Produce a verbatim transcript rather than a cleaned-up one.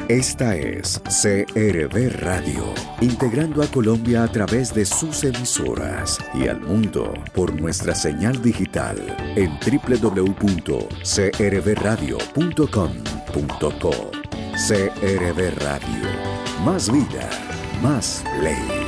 Esta es C R V Radio, integrando a Colombia a través de sus emisoras y al mundo por nuestra señal digital en doble u doble u doble u punto c r v radio punto com punto co. C R V Radio. Más vida, más ley.